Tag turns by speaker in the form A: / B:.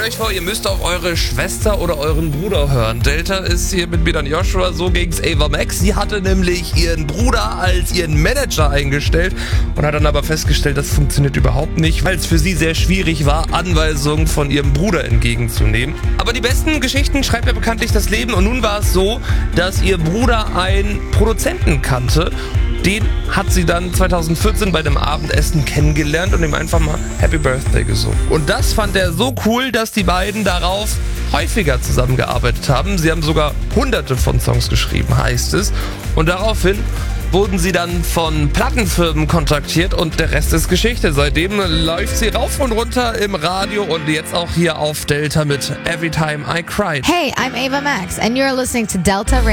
A: euch vor, ihr müsst auf eure Schwester oder euren Bruder hören. Delta ist hier mit mir dann Joshua, so ging's Ava Max. Sie hatte nämlich ihren Bruder als ihren Manager eingestellt und hat dann aber festgestellt, das funktioniert überhaupt nicht, weil es für sie sehr schwierig war, Anweisungen von ihrem Bruder entgegenzunehmen. Aber die besten Geschichten schreibt ja bekanntlich das Leben und nun war es so, dass ihr Bruder einen Produzenten kannte. Den hat sie dann 2014 bei dem Abendessen kennengelernt und ihm einfach mal Happy Birthday gesungen. Und das fand er so cool, dass die beiden darauf häufiger zusammengearbeitet haben. Sie haben sogar hunderte von Songs geschrieben, heißt es. Und daraufhin wurden sie dann von Plattenfirmen kontaktiert und der Rest ist Geschichte. Seitdem läuft sie rauf und runter im Radio und jetzt auch hier auf Delta mit Every Time I Cried.
B: Hey, I'm Ava Max and you're listening to Delta Radio.